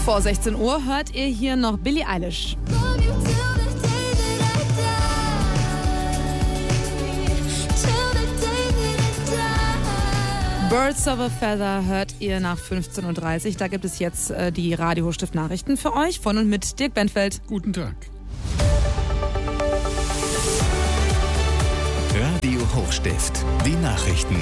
Vor 16 Uhr hört ihr hier noch Billie Eilish. Birds of a Feather hört ihr nach 15.30 Uhr. Da gibt es jetzt die Radio Hochstift Nachrichten für euch von und mit Dirk Benfeld. Guten Tag. Radio Hochstift, die Nachrichten.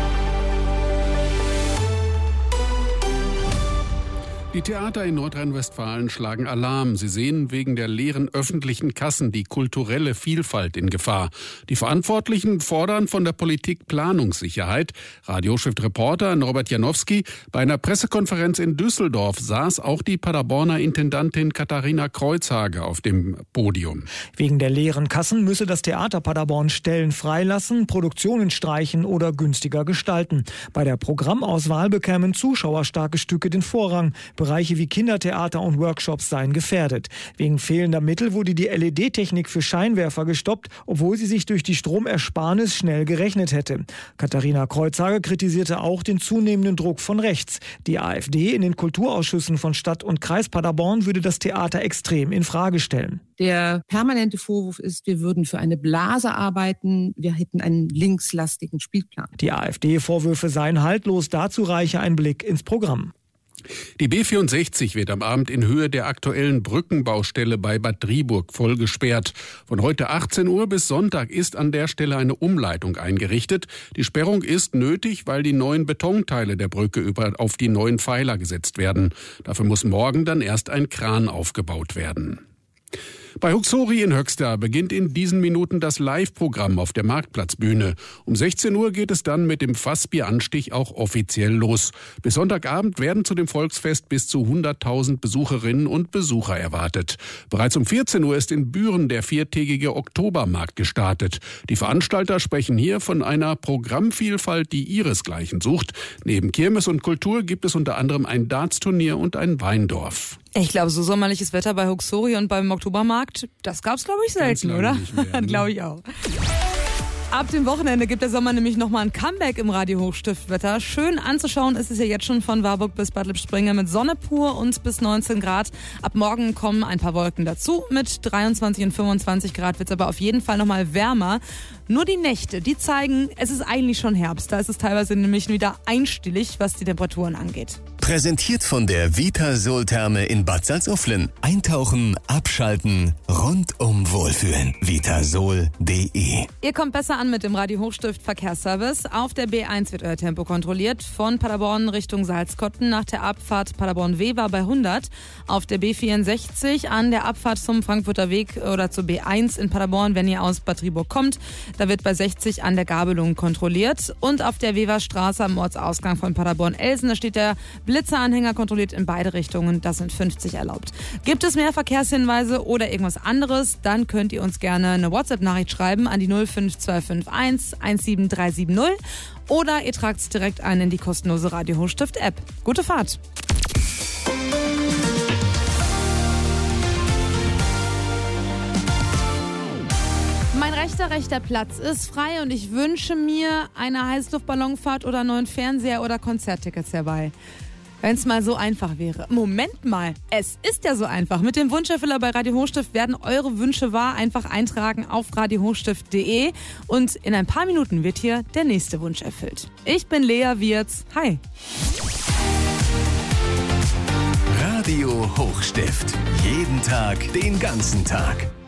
Die Theater in Nordrhein-Westfalen schlagen Alarm. Sie sehen wegen der leeren öffentlichen Kassen die kulturelle Vielfalt in Gefahr. Die Verantwortlichen fordern von der Politik Planungssicherheit. Radio Hochstift-Reporter Norbert Janowski: Bei einer Pressekonferenz in Düsseldorf saß auch die Paderborner Intendantin Katharina Kreuzhage auf dem Podium. Wegen der leeren Kassen müsse das Theater Paderborn Stellen freilassen, Produktionen streichen oder günstiger gestalten. Bei der Programmauswahl bekämen zuschauerstarke Stücke den Vorrang. Bereiche wie Kindertheater und Workshops seien gefährdet. Wegen fehlender Mittel wurde die LED-Technik für Scheinwerfer gestoppt, obwohl sie sich durch die Stromersparnis schnell gerechnet hätte. Katharina Kreuzhage kritisierte auch den zunehmenden Druck von rechts. Die AfD in den Kulturausschüssen von Stadt und Kreis Paderborn würde das Theater extrem in Frage stellen. Der permanente Vorwurf ist, wir würden für eine Blase arbeiten, wir hätten einen linkslastigen Spielplan. Die AfD-Vorwürfe seien haltlos, dazu reiche ein Blick ins Programm. Die B64 wird am Abend in Höhe der aktuellen Brückenbaustelle bei Bad Driburg voll gesperrt. Von heute 18 Uhr bis Sonntag ist an der Stelle eine Umleitung eingerichtet. Die Sperrung ist nötig, weil die neuen Betonteile der Brücke auf die neuen Pfeiler gesetzt werden. Dafür muss morgen dann erst ein Kran aufgebaut werden. Bei Huxori in Höxter beginnt in diesen Minuten das Live-Programm auf der Marktplatzbühne. Um 16 Uhr geht es dann mit dem Fassbieranstich auch offiziell los. Bis Sonntagabend werden zu dem Volksfest bis zu 100.000 Besucherinnen und Besucher erwartet. Bereits um 14 Uhr ist in Büren der 4-tägige Oktobermarkt gestartet. Die Veranstalter sprechen hier von einer Programmvielfalt, die ihresgleichen sucht. Neben Kirmes und Kultur gibt es unter anderem ein Dartsturnier und ein Weindorf. Ich glaube, so sommerliches Wetter bei Huxori und beim Oktobermarkt, das gab's, glaube ich, selten, oder? Glaube ich auch. Ab dem Wochenende gibt der Sommer nämlich nochmal ein Comeback im Radio Hochstift-Wetter. Schön anzuschauen ist es ja jetzt schon von Warburg bis Bad Lippspringe mit Sonne pur und bis 19 Grad. Ab morgen kommen ein paar Wolken dazu. Mit 23 und 25 Grad wird es aber auf jeden Fall nochmal wärmer. Nur die Nächte, die zeigen, es ist eigentlich schon Herbst. Da ist es teilweise nämlich wieder einstellig, was die Temperaturen angeht. Präsentiert von der Vitasol-Therme in Bad Salzuflen. Eintauchen, abschalten, rundum wohlfühlen. Vitasol.de. Ihr kommt besser an mit dem Radio Hochstift Verkehrsservice. Auf der B1 wird euer Tempo kontrolliert. Von Paderborn Richtung Salzkotten nach der Abfahrt Paderborn-Weber bei 100. Auf der B64 an der Abfahrt zum Frankfurter Weg oder zur B1 in Paderborn, wenn ihr aus Bad Driburg kommt. Da wird bei 60 an der Gabelung kontrolliert. Und auf der Weberstraße am Ortsausgang von Paderborn-Elsen, da steht der Blitzeranhänger kontrolliert in beide Richtungen. Das sind 50 erlaubt. Gibt es mehr Verkehrshinweise oder irgendwas anderes, dann könnt ihr uns gerne eine WhatsApp-Nachricht schreiben an die 05251 17370 oder ihr tragt es direkt ein in die kostenlose Radio Hochstift-App. Gute Fahrt! Mein rechter Platz ist frei und ich wünsche mir eine Heißluftballonfahrt oder einen neuen Fernseher oder Konzerttickets herbei. Wenn es mal so einfach wäre. Moment mal, es ist ja so einfach. Mit dem Wunscherfüller bei Radio Hochstift werden eure Wünsche wahr. Einfach eintragen auf radiohochstift.de und in ein paar Minuten wird hier der nächste Wunsch erfüllt. Ich bin Lea Wirz. Hi. Radio Hochstift. Jeden Tag, den ganzen Tag.